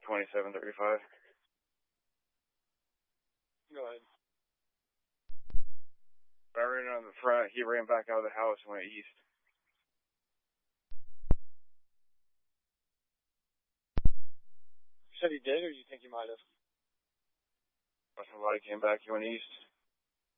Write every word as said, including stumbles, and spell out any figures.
twenty-seven thirty-five. Go ahead. I ran on the front. He ran back out of the house and went east. You said he did, or you think he might have? Somebody came back. He went east.